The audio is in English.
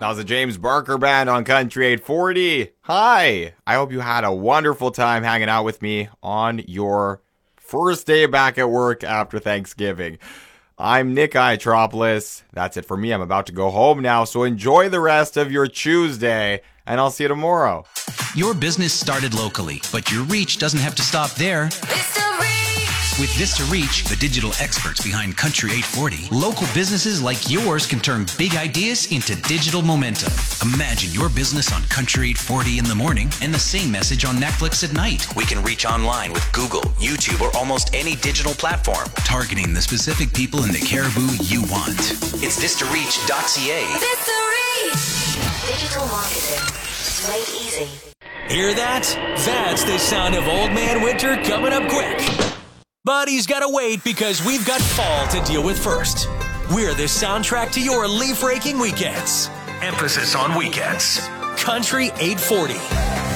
That was the James Barker Band on Country 840. Hi, I hope you had a wonderful time hanging out with me on your first day back at work after Thanksgiving. I'm Nick Iatropoulos. That's it for me. I'm about to go home now, so enjoy the rest of your Tuesday, and I'll see you tomorrow. Your business started locally, but your reach doesn't have to stop there. With Vista Reach, the digital experts behind Country 840, local businesses like yours can turn big ideas into digital momentum. Imagine your business on Country 840 in the morning and the same message on Netflix at night. We can reach online with Google, YouTube, or almost any digital platform, targeting the specific people in the Caribou you want. It's VistaReach.ca. Vista Reach! Digital marketing. Made easy. Hear that? That's the sound of Old Man Winter coming up quick. But he's got to wait because we've got fall to deal with first. We're the soundtrack to your leaf-raking weekends. Emphasis on weekends. Country 840.